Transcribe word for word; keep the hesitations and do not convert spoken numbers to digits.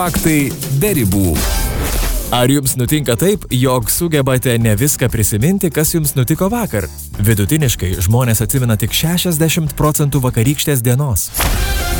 Faktai be ribų. Ar jums nutinka taip, jog sugebate ne viską prisiminti, kas jums nutiko vakar? Vidutiniškai žmonės atsimena tik šešiasdešimt procentų vakarykštės dienos.